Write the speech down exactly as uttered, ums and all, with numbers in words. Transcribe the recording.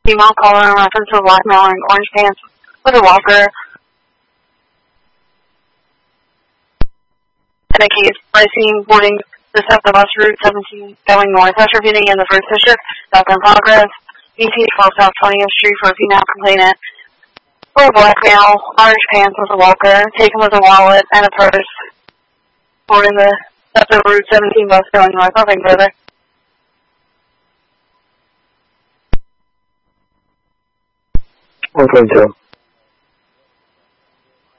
Female caller in reference to a black male wearing orange pants with a walker. In a case, pricing, boarding the south of bus route seventeen going north. That's repeating in the first district. That's in progress. B C twelve South twentieth Street for a female complainant. For a black male, orange pants with a walker, taken with a wallet and a purse. Boarding the south of route seventeen bus going north. Nothing further. one point two.